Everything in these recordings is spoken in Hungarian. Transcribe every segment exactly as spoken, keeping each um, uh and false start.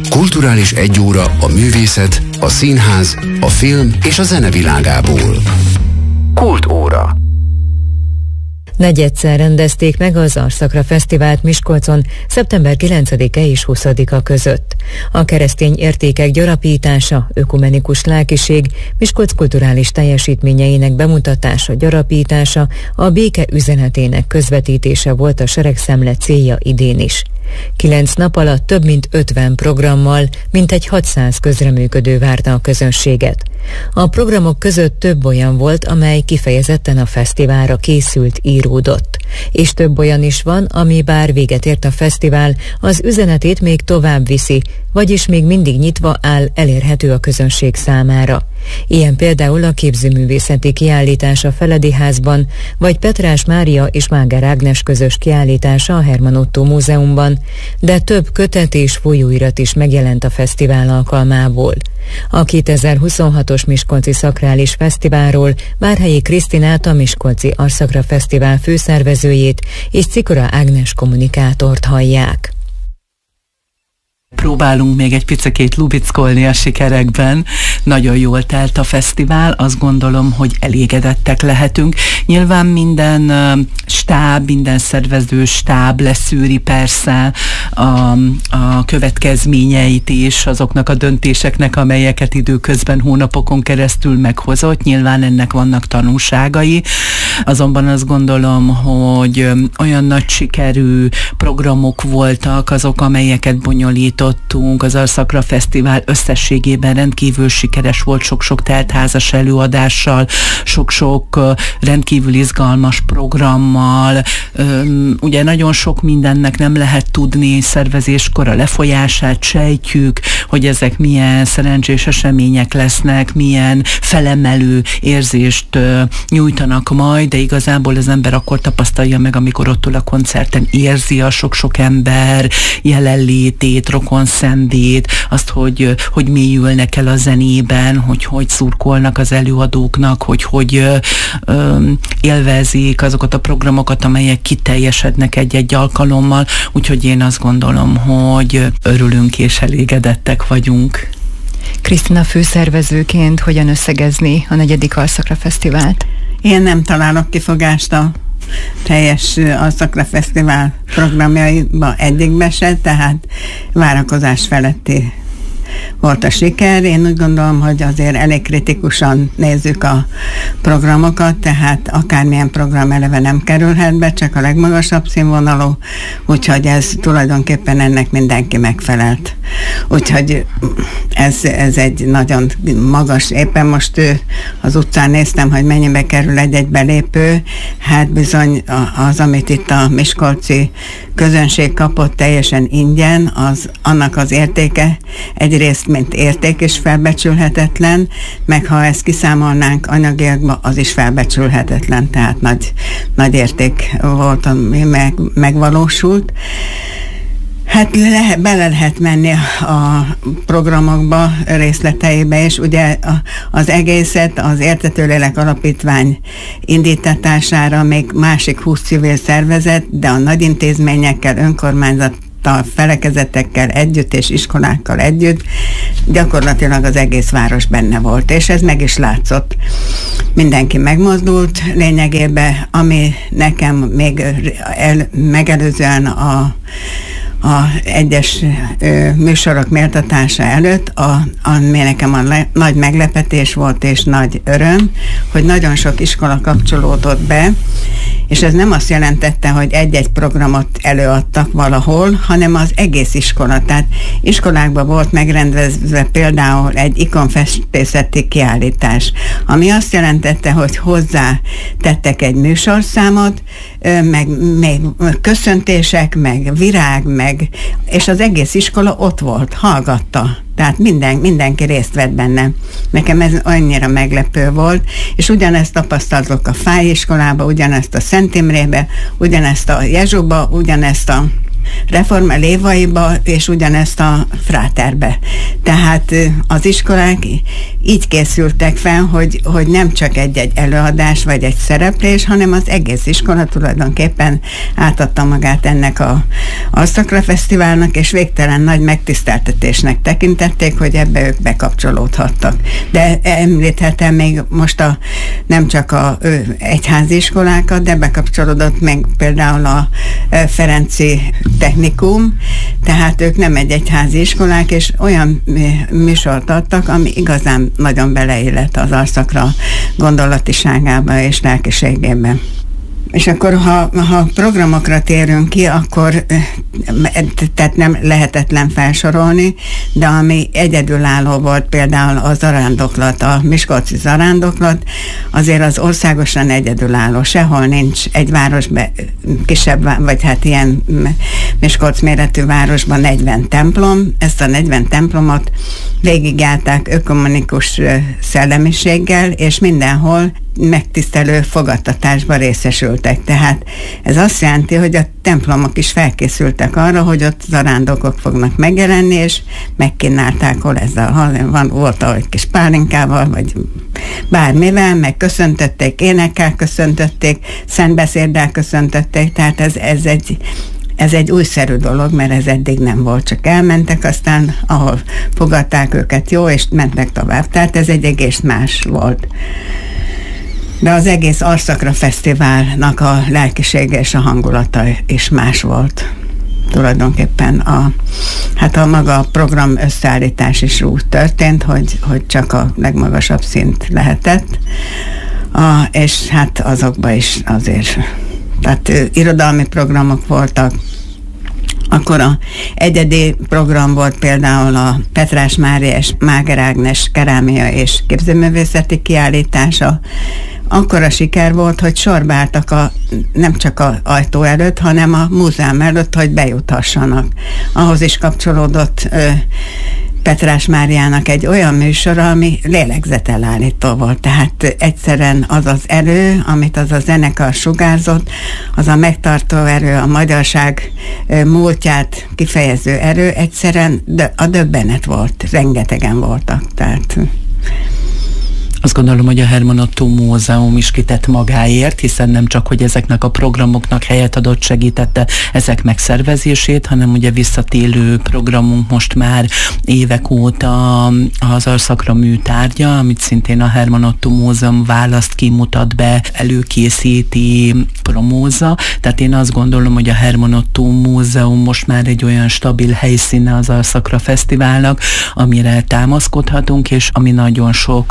Kulturális egyóra a művészet, a színház, a film és a zene világából. Kultúra. Negyedszer rendezték meg az Arszakra Fesztivált Miskolcon szeptember kilencedike és huszadika között. A keresztény értékek gyarapítása, ökumenikus lelkiség, Miskolc kulturális teljesítményeinek bemutatása, gyarapítása, a béke üzenetének közvetítése volt a seregszemle célja idén is. Kilenc nap alatt több mint ötven programmal, mintegy hatszáz közreműködő várta a közönséget. A programok között több olyan volt, amely kifejezetten a fesztiválra készült, íródott. És több olyan is van, ami bár véget ért a fesztivál, az üzenetét még tovább viszi, vagyis még mindig nyitva áll, elérhető a közönség számára. Ilyen például a képzőművészeti kiállítás a Feledi Házban, vagy Petrás Mária és Máger Ágnes közös kiállítása a Herman Ottó Múzeumban, de több kötet és folyóirat is megjelent a fesztivál alkalmából. A kétezer-huszonhatos Miskolci Szakrális Fesztiválról Várhelyi Krisztinát, a Miskolci Arszakra Fesztivál főszervezőjét és Cikora Ágnes kommunikátort hallják. Próbálunk még egy picikét lubickolni a sikerekben. Nagyon jól telt a fesztivál, azt gondolom, hogy elégedettek lehetünk. Nyilván minden uh, stáb, minden szervező stáb leszűri persze a, a következményeit is azoknak a döntéseknek, amelyeket időközben hónapokon keresztül meghozott. Nyilván ennek vannak tanulságai. Azonban azt gondolom, hogy olyan nagy sikerű programok voltak azok, amelyeket bonyolított az Arszakra Fesztivál összességében rendkívül sikeres volt, sok-sok teltházas előadással, sok-sok rendkívül izgalmas programmal. Ugye nagyon sok mindennek nem lehet tudni szervezéskor a lefolyását, sejtjük, hogy ezek milyen szerencsés események lesznek, milyen felemelő érzést nyújtanak majd, de igazából az ember akkor tapasztalja meg, amikor ott ül a koncerten, érzi a sok-sok ember jelenlétét, rokon szendét, azt, hogy, hogy mélyülnek el a zenében, hogy hogy szurkolnak az előadóknak, hogy hogy ö, ö, élvezik azokat a programokat, amelyek kiteljesednek egy-egy alkalommal, úgyhogy én azt gondolom, hogy örülünk és elégedettek vagyunk. Krisztina, főszervezőként hogyan összegezni a negyedik Arszakra Fesztivált? Én nem találok kifogást a teljes Arszakra Fesztivál programjaiba egyikbe se, tehát várakozás feletti volt a siker. Én úgy gondolom, hogy azért elég kritikusan nézzük a programokat, tehát akármilyen program eleve nem kerülhet be, csak a legmagasabb színvonalú, úgyhogy ez tulajdonképpen ennek mindenki megfelelt. Úgyhogy ez, ez egy nagyon magas, éppen most az utcán néztem, hogy mennyibe kerül egy-egy belépő, hát bizony az, amit itt a miskolci közönség kapott teljesen ingyen, az annak az értéke egyrészt, mint érték is felbecsülhetetlen, meg ha ezt kiszámolnánk anyagiakba, az is felbecsülhetetlen, tehát nagy, nagy érték volt, ami meg, megvalósult. Hát le, bele lehet menni a programokba, részleteibe, és ugye az egészet az Értetőlélek Alapítvány indítatására még másik húsz civil szervezet, de a nagy intézményekkel, önkormányzattal, felekezetekkel együtt és iskolákkal együtt gyakorlatilag az egész város benne volt, és ez meg is látszott. Mindenki megmozdult lényegében, ami nekem még el, megelőzően a a egyes ö, műsorok méltatása előtt, a, ami nekem a le, nagy meglepetés volt és nagy öröm, hogy nagyon sok iskola kapcsolódott be, és ez nem azt jelentette, hogy egy-egy programot előadtak valahol, hanem az egész iskola. Tehát iskolákban volt megrendezve például egy ikonfestészeti kiállítás, ami azt jelentette, hogy hozzá tettek egy műsorszámot, meg még köszöntések, meg virág, meg, és az egész iskola ott volt, hallgatta. Tehát minden, mindenki részt vett benne. Nekem ez annyira meglepő volt, és ugyanezt tapasztaltok a Fáj iskolába, ugyanezt a Szent Imrébe, ugyanezt a Jezsuba, ugyanezt a Reforma Lévaiba, és ugyanezt a Fráterbe. Tehát az iskolák így készültek fel, hogy, hogy nem csak egy-egy előadás, vagy egy szereplés, hanem az egész iskola tulajdonképpen átadta magát ennek a Arszakra Fesztiválnak, és végtelen nagy megtiszteltetésnek tekintették, hogy ebbe ők bekapcsolódhattak. De említhetem még most a, nem csak a ő, egyházi iskolákat, de bekapcsolódott még például a Ferenci Technikum, tehát ők nem egy egyházi iskolák, és olyan műsort adtak, ami igazán nagyon beleillett az Arszakra gondolatiságába és lelkiségében. És akkor, ha, ha programokra térünk ki, akkor tehát nem lehetetlen felsorolni, de ami egyedülálló volt például a zarándoklat, a miskolci zarándoklat, azért az országosan egyedülálló. Sehol nincs egy városban, kisebb, vagy hát ilyen Miskolc méretű városban negyven templom. Ezt a negyven templomot végigjárták ökumenikus szellemiséggel, és mindenhol megtisztelő fogadtatásba részesültek. Tehát ez azt jelenti, hogy a templomok is felkészültek arra, hogy ott zarándokok fognak megjelenni, és megkínálták, hol ezzel, ha van, volt egy kis pálinkával, vagy bármivel, meg köszöntötték, énekkel köszöntötték, szentbeszéddel köszöntötték, tehát ez, ez egy Ez egy újszerű dolog, mert ez eddig nem volt, csak elmentek, aztán ahol fogadták őket jó, és mentek tovább. Tehát ez egy egész más volt. De az egész Arszakra Fesztiválnak a lelkisége és a hangulata is más volt. Tulajdonképpen a, hát a maga program összeállítás is úgy történt, hogy, hogy csak a legmagasabb szint lehetett, a, és hát azokban is azért, tehát ö, irodalmi programok voltak. Akkor a egyedi program volt például a Petrás Mária és Máger Ágnes kerámia és képzőművészeti kiállítása. Akkora siker volt, hogy sorba álltak a, nem csak az ajtó előtt, hanem a múzeum előtt, hogy bejuthassanak. Ahhoz is kapcsolódott ö, Petrás Máriának egy olyan műsor, ami lélegzetelállító volt. Tehát egyszerűen az az erő, amit az a zenekar sugárzott, az a megtartó erő, a magyarság múltját kifejező erő, egyszerűen de a döbbenet volt. Rengetegen voltak. Tehát azt gondolom, hogy a Herman Ottó Múzeum is kitett magáért, hiszen nem csak, hogy ezeknek a programoknak helyet adott, segítette ezek megszervezését, hanem ugye visszatélő programunk most már évek óta az Arszakra műtárgya, amit szintén a Herman Ottó Múzeum választ ki, mutat be, előkészíti, promózza. Tehát én azt gondolom, hogy a Herman Ottó Múzeum most már egy olyan stabil helyszíne az Arszakra Fesztiválnak, amire támaszkodhatunk, és ami nagyon sok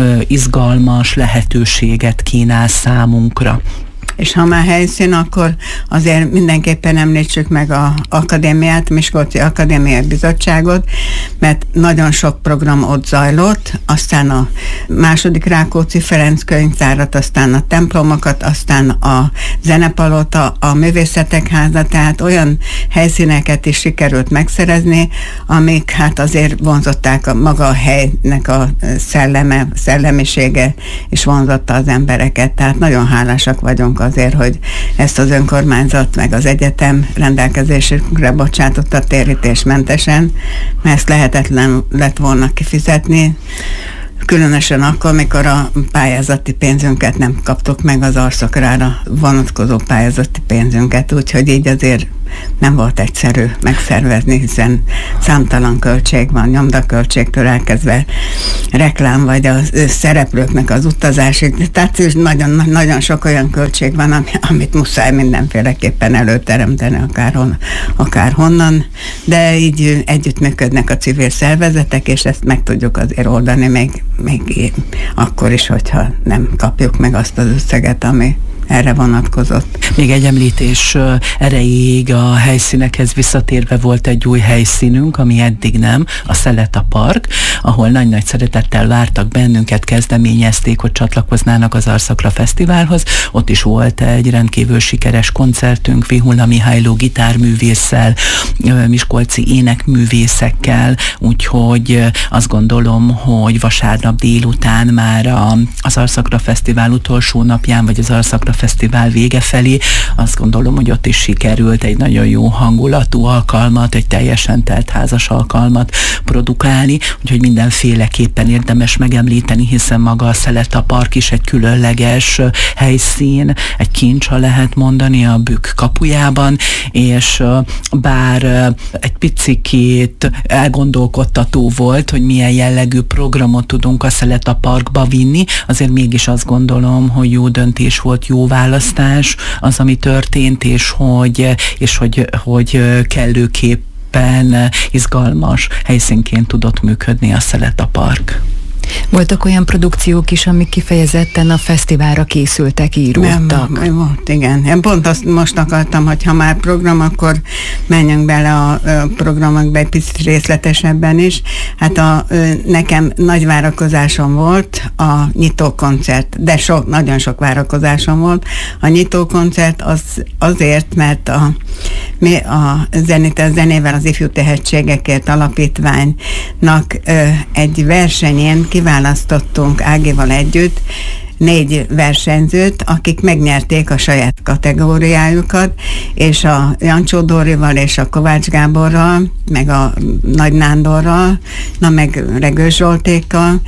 izgalmas lehetőséget kínál számunkra. És ha már helyszín, akkor azért mindenképpen említsük meg az akadémiát, Miskolci Akadémiai Bizottságot, mert nagyon sok program ott zajlott, aztán a második Rákóczi Ferenc könyvtárat, aztán a templomokat, aztán a zenepalota, a művészetek háza, tehát olyan helyszíneket is sikerült megszerezni, amik hát azért vonzották a maga a helynek a szelleme, szellemisége, és vonzotta az embereket, tehát nagyon hálásak vagyunk azért, hogy ezt az önkormányzat meg az egyetem rendelkezésükre bocsátotta térítésmentesen, mert ezt lehetetlen lett volna kifizetni, különösen akkor, mikor a pályázati pénzünket nem kaptuk meg, az Arszakrára vonatkozó pályázati pénzünket, úgyhogy így azért nem volt egyszerű megszervezni, hiszen számtalan költség van, nyomdaköltségtől elkezdve reklám, vagy a szereplőknek az utazásig, tehát nagyon, nagyon sok olyan költség van, amit muszáj mindenféleképpen előteremteni akárhon, akárhonnan, de így együttműködnek a civil szervezetek, és ezt meg tudjuk azért oldani még, még akkor is, hogyha nem kapjuk meg azt az összeget, ami erre vonatkozott. Még egy említés erejéig a helyszínekhez visszatérve volt egy új helyszínünk, ami eddig nem, a Szeleta Park, ahol nagy-nagy szeretettel vártak bennünket, kezdeményezték, hogy csatlakoznának az Arszakra Fesztiválhoz. Ott is volt egy rendkívül sikeres koncertünk, Vihula Mihályló gitárművésszel, miskolci énekművészekkel, úgyhogy azt gondolom, hogy vasárnap délután már a, az Arszakra Fesztivál utolsó napján, vagy az Arszakra fesztivál vége felé. Azt gondolom, hogy ott is sikerült egy nagyon jó hangulatú alkalmat, egy teljesen teltházas alkalmat produkálni, úgyhogy mindenféleképpen érdemes megemlíteni, hiszen maga a Szeleta Park is egy különleges helyszín, egy kincs, ha lehet mondani, a Bükk kapujában, és bár egy picikét elgondolkodtató volt, hogy milyen jellegű programot tudunk a Szeleta Parkba vinni, azért mégis azt gondolom, hogy jó döntés volt, jó választás az, ami történt, és hogy, és hogy, hogy kellőképpen izgalmas helyszínként tudott működni a Szeleta Park. Voltak olyan produkciók is, amik kifejezetten a fesztiválra készültek, íródtak? Nem, volt, igen. Én pont azt most akartam, hogy ha már program, akkor menjünk bele a programokba egy picit részletesebben is. Hát a, nekem nagy várakozásom volt a nyitókoncert, de sok, nagyon sok várakozásom volt. A nyitókoncert az azért, mert a, mi a zenét, a zenével az Ifjú Tehetségekért Alapítványnak egy versenyén kiválasztottunk Ágival együtt négy versenyzőt, akik megnyerték a saját kategóriájukat, és a Jancsó Dórival és a Kovács Gáborral, meg a Nagy Nándorral, na meg Regős Zsoltékkal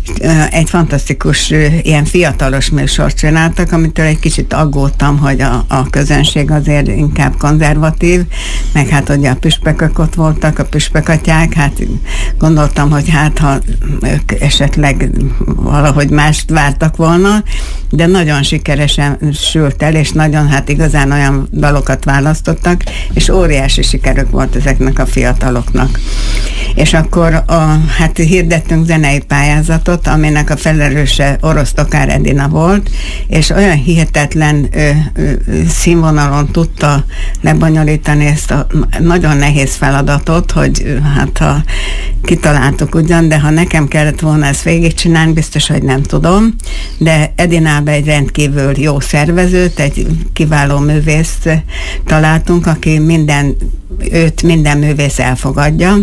egy fantasztikus ilyen fiatalos műsort csináltak, amitől egy kicsit aggódtam, hogy a, a közönség azért inkább konzervatív, meg hát ugye a püspökök ott voltak, a püspökatyák, hát gondoltam, hogy hát ha ők esetleg valahogy mást vártak volna, de nagyon sikeresen sült el, és nagyon hát igazán olyan dalokat választottak, és óriási sikerük volt ezeknek a fiataloknak. És akkor a, hát hirdettünk zenei pályázatot, aminek a felelőse Orosz Tokár Edina volt, és olyan hihetetlen ö, ö, színvonalon tudta lebonyolítani ezt a nagyon nehéz feladatot, hogy hát ha kitaláltuk ugyan, de ha nekem kellett volna ezt végigcsinálni, biztos, hogy nem tudom, de Edinába egy rendkívül jó szervezőt, egy kiváló művészt találtunk, aki minden, őt minden művész elfogadja,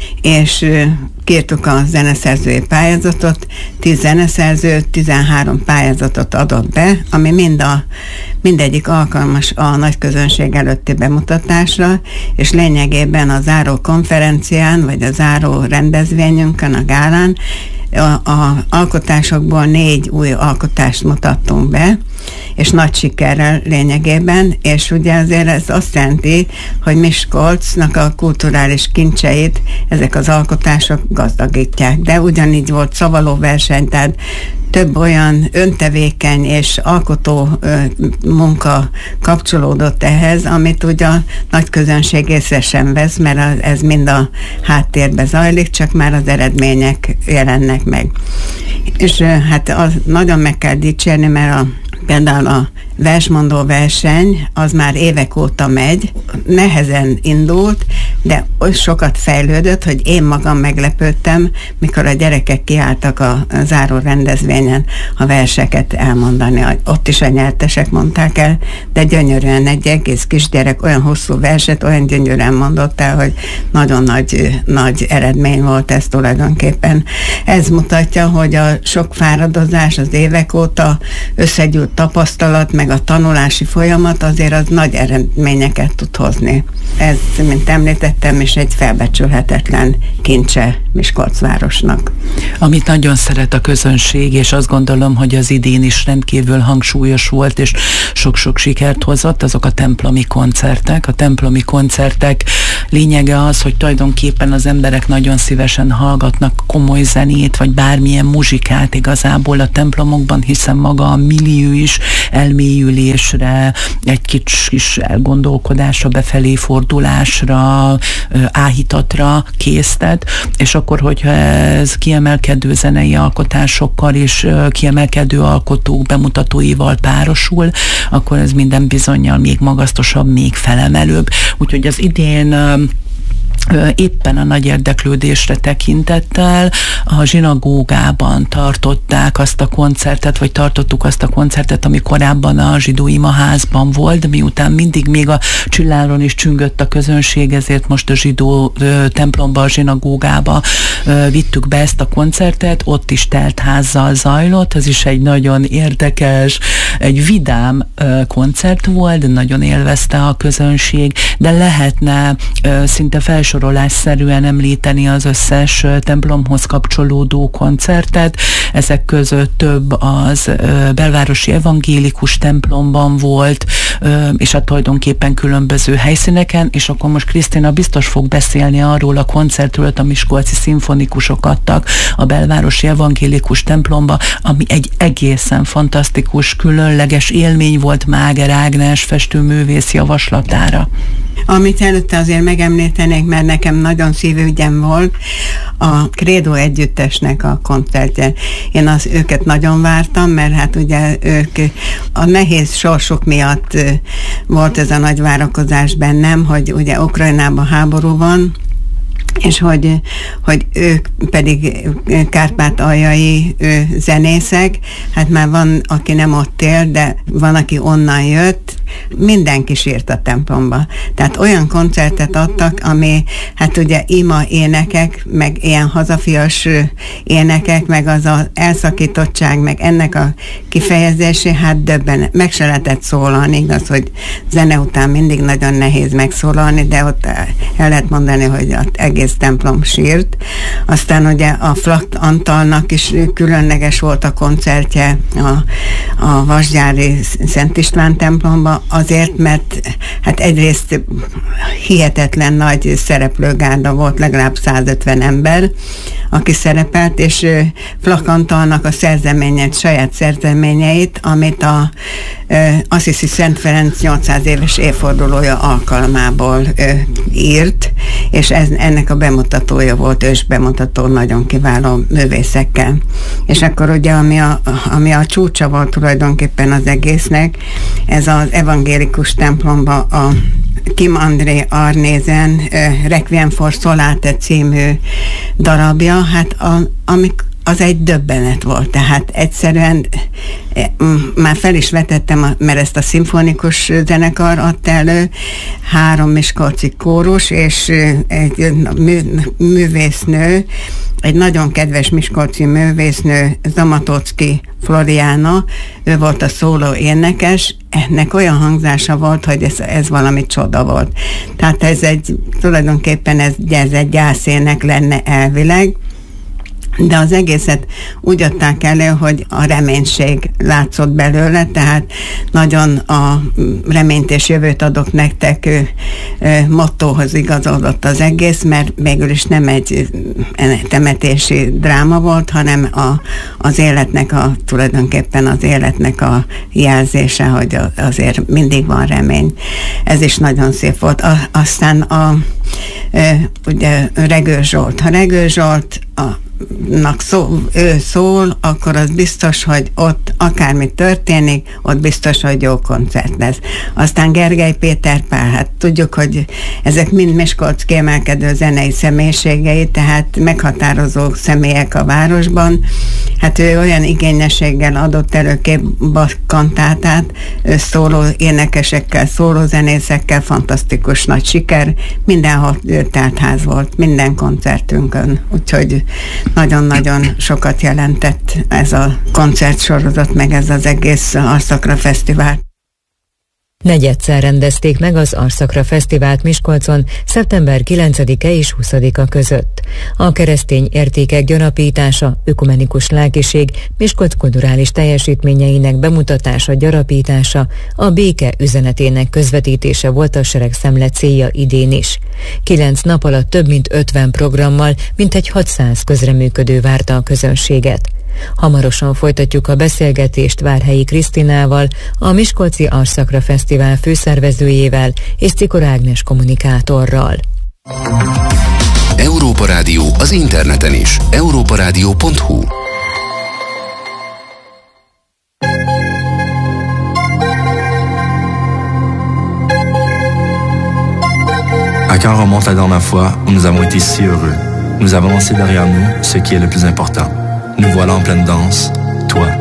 és kértük a zeneszerzői pályázatot, tíz zeneszerző, tizenhárom pályázatot adott be, ami mind a, mindegyik alkalmas a nagy közönség előtti bemutatásra, és lényegében a záró konferencián, vagy a záró rendezvényünkön, a gálán, A, a alkotásokból négy új alkotást mutattunk be, és nagy sikerrel lényegében, és ugye azért ez azt jelenti, hogy Miskolcnak a kulturális kincseit ezek az alkotások gazdagítják, de ugyanígy volt szavalóverseny, tehát több olyan öntevékeny és alkotó ö, munka kapcsolódott ehhez, amit ugye a nagy közönség észre sem vesz, mert ez mind a háttérbe zajlik, csak már az eredmények jelennek meg. És ö, hát az nagyon meg kell dicsérni, mert a, például a versmondó verseny, az már évek óta megy, nehezen indult, de oly sokat fejlődött, hogy én magam meglepődtem, mikor a gyerekek kiálltak a záró rendezvényen a verseket elmondani. Ott is a nyertesek mondták el, de gyönyörűen egy egész kisgyerek olyan hosszú verset olyan gyönyörűen mondott el, hogy nagyon nagy, nagy eredmény volt ez tulajdonképpen. Ez mutatja, hogy a sok fáradozás az évek óta összegyűlt tapasztalat, meg a tanulási folyamat azért az nagy eredményeket tud hozni. Ez, mint említettem, is egy felbecsülhetetlen kincse Miskolcvárosnak. Amit nagyon szeret a közönség, és azt gondolom, hogy az idén is rendkívül hangsúlyos volt, és sok-sok sikert hozott, azok a templomi koncertek. A templomi koncertek lényege az, hogy tulajdonképpen az emberek nagyon szívesen hallgatnak komoly zenét, vagy bármilyen muzsikát igazából a templomokban, hiszen maga a millió is elmélyülésre, egy kis, kis elgondolkodásra, befelé fordulásra, áhítatra késztet, és akkor, hogyha ez kiemelkedő zenei alkotásokkal és kiemelkedő alkotók bemutatóival párosul, akkor ez minden bizonnyal még magasztosabb, még felemelőbb. Úgyhogy az idén éppen a nagy érdeklődésre tekintettel a zsinagógában tartották azt a koncertet, vagy tartottuk azt a koncertet, ami korábban a zsidó imaházban volt, miután mindig még a csilláron is csüngött a közönség, ezért most a zsidó ö, templomba, a zsinagógába ö, vittük be ezt a koncertet, ott is telt házzal zajlott, ez is egy nagyon érdekes, egy vidám ö, koncert volt, nagyon élvezte a közönség, de lehetne ö, szinte felsorolásszerűen említeni az összes ö, templomhoz kapcsolódó koncertet, ezek között több az ö, belvárosi evangélikus templomban volt, ö, és hát tulajdonképpen különböző helyszíneken, és akkor most Krisztina biztos fog beszélni arról a koncertről, a miskolci szimfonikusok adtak a belvárosi evangélikus templomba, ami egy egészen fantasztikus, különleges élmény volt Máger Ágnes festőművész javaslatára. Amit előtte azért megemlítenék, mert nekem nagyon szívügyem volt, a Credo együttesnek a koncertje. Én az, őket nagyon vártam, mert hát ugye ők a nehéz sorsuk miatt volt ez a nagy várakozás bennem, hogy ugye Ukrajnában háború van, és hogy, hogy ők pedig kárpátaljai zenészek, hát már van, aki nem ott él, de van, aki onnan jött, mindenki sírt a templomba. Tehát olyan koncertet adtak, ami hát ugye ima énekek, meg ilyen hazafias énekek, meg az az elszakítottság, meg ennek a kifejezésé, hát döbben, meg se lehetett szólalni, igaz, hogy zene után mindig nagyon nehéz megszólalni, de ott el lehet mondani, hogy az egész templom sírt. Aztán ugye a Flakt Antalnak is különleges volt a koncertje a, a Vasgyári Szent István templomba, azért, mert hát egyrészt hihetetlen nagy szereplőgárda volt, legalább százötven ember, aki szerepelt, és Flak Antalnak a szerzeményeit, saját szerzeményeit, amit a Assisi Szent Ferenc nyolcszáz éves évfordulója alkalmából írt, és ez, ennek a bemutatója volt, ős bemutató nagyon kiváló művészekkel. És akkor ugye, ami a, ami a csúcsa volt tulajdonképpen az egésznek, ez az evangélikus templomba a Kim André Arnézen Requiem for Solate című darabja, hát a, amik az egy döbbenet volt, tehát egyszerűen már fel is vetettem, mert ezt a szimfonikus zenekar adta elő, három miskolci kórus, és egy mű, művésznő, egy nagyon kedves miskolci művésznő, Zamatocki Floriana, ő volt a szóló énekes, ennek olyan hangzása volt, hogy ez, ez valami csoda volt. Tehát ez egy, tulajdonképpen ez, ez egy gyászének lenne elvileg, de az egészet úgy adták elő, hogy a reménység látszott belőle, tehát nagyon a reményt és jövőt adok nektek mottóhoz igazodott az egész, mert végül is nem egy temetési dráma volt, hanem a, az életnek a, tulajdonképpen az életnek a jelzése, hogy azért mindig van remény. Ez is nagyon szép volt. A, aztán a ugye Regő Zsolt. Ha Regő Zsolt a Szó, ő szól, akkor az biztos, hogy ott akármi történik, ott biztos, hogy jó koncert lesz. Aztán Gergely Péter Pál, hát tudjuk, hogy ezek mind Miskolc kiemelkedő zenei személyiségei, tehát meghatározó személyek a városban. Hát ő olyan igényességgel adott elő kantátát, szóló énekesekkel, szóló zenészekkel, fantasztikus nagy siker, mindenhol telt ház volt, minden koncertünkön, úgyhogy nagyon-nagyon sokat jelentett ez a koncertsorozat, meg ez az egész Arszakra Fesztivál. Negyedszer rendezték meg az Arszakra Fesztivált Miskolcon szeptember kilencedike és huszadika között. A keresztény értékek gyarapítása, ökumenikus lelkiség, Miskolc kulturális teljesítményeinek bemutatása, gyarapítása, a béke üzenetének közvetítése volt a seregszemle célja idén is. Kilenc nap alatt több mint ötven programmal, mintegy hatszáz közreműködő várta a közönséget. Hamarosan folytatjuk a beszélgetést Várhelyi Krisztinával, a Miskolci Arszakra Fesztivál főszervezőjével és Cikor Ágnes kommunikátorral. Európa Rádió az interneten is. európa rádió pont hu. quand remonte la dernière fois où nous avons été si heureux? Nous avons laissé derrière nous ce qui est le plus important. Nous voilà en pleine danse, toi